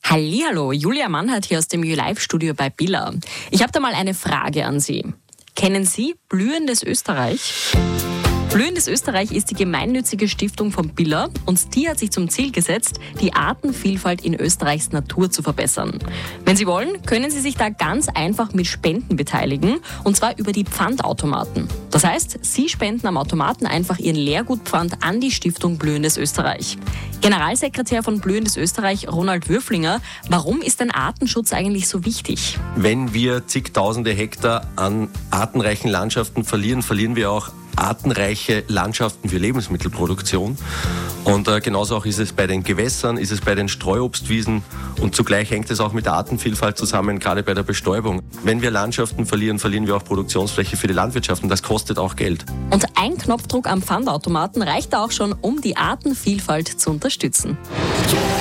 Hallihallo, Julia Mannhardt hier aus dem YouLive-Studio bei Billa. Ich habe da mal eine Frage an Sie. Kennen Sie Blühendes Österreich? Blühendes Österreich ist die gemeinnützige Stiftung von Billa und die hat sich zum Ziel gesetzt, die Artenvielfalt in Österreichs Natur zu verbessern. Wenn Sie wollen, können Sie sich da ganz einfach mit Spenden beteiligen und zwar über die Pfandautomaten. Das heißt, Sie spenden am Automaten einfach Ihren Leergutpfand an die Stiftung Blühendes Österreich. Generalsekretär von Blühendes Österreich, Ronald Würflinger, warum ist denn Artenschutz eigentlich so wichtig? Wenn wir zigtausende Hektar an artenreichen Landschaften verlieren, verlieren wir auch artenreiche Landschaften für Lebensmittelproduktion. Und genauso auch ist es bei den Gewässern, ist es bei den Streuobstwiesen und zugleich hängt es auch mit der Artenvielfalt zusammen, gerade bei der Bestäubung. Wenn wir Landschaften verlieren, verlieren wir auch Produktionsfläche für die Landwirtschaft und das kostet auch Geld. Und ein Knopfdruck am Pfandautomaten reicht auch schon, um die Artenvielfalt zu unterstützen.